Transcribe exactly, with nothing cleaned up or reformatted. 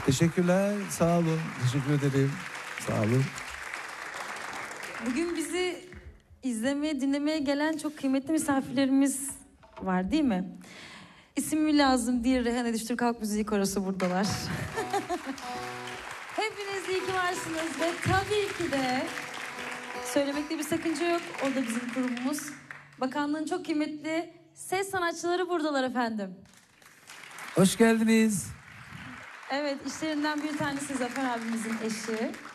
Teşekkürler, sağ olun. Teşekkür ederim. Sağ olun. Bugün bizi izlemeye, dinlemeye gelen çok kıymetli misafirlerimiz var değil mi? İsim lazım diye Reyhan Ediş Türk Halk Müziği Korosu buradalar. Hepiniz iyi ki varsınız ve tabii ki de söylemekte bir sakınca yok. O da bizim kurumumuz. Bakanlığın çok kıymetli ses sanatçıları buradalar efendim. Hoş geldiniz. Evet, işlerinden bir tanesi Zafer abimizin eşi.